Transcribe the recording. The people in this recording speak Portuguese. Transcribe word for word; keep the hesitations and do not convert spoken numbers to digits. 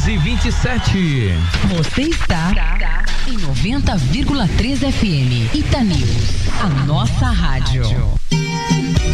seis e vinte e sete. Você está em noventa vírgula três F M. Ita News, a nossa rádio.